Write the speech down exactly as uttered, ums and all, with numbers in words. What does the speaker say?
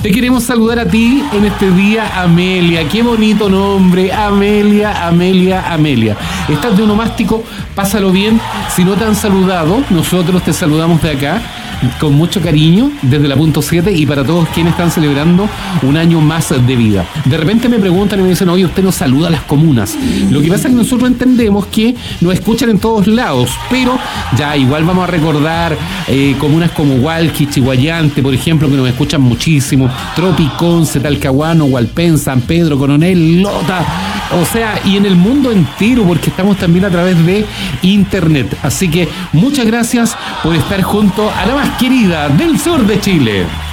Te queremos saludar a ti en este día, Amelia. Qué bonito nombre, Amelia, Amelia, Amelia. Estás de onomástico, pásalo bien. Si no te han saludado, nosotros te saludamos de acá con mucho cariño desde la punto siete y para todos quienes están celebrando un año más de vida. De repente me preguntan y me dicen, oye, usted nos saluda a las comunas. Lo que pasa es que nosotros entendemos que nos escuchan en todos lados, pero ya igual vamos a recordar eh, comunas como Hualqui, Chiguayante, por ejemplo, que nos escuchan muchísimo, Tropi, Conce, Talcahuano, Hualpén, San Pedro, Coronel, Lota, o sea, y en el mundo entero, porque estamos también a través de internet. Así que muchas gracias por estar junto a la más querida del sur de Chile.